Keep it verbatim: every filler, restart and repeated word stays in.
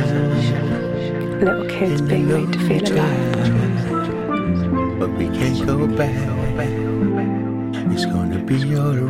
Little kids being made to feel alive. But we can't go back. It's gonna be alright.